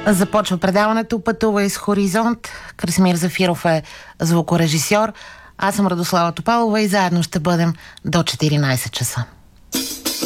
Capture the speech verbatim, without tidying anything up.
Започва предаването "Пътувай с Хоризонт". Красимир Зафиров е звукорежисьор. Аз съм Радослава Топалова и заедно ще бъдем до четиринайсет часа.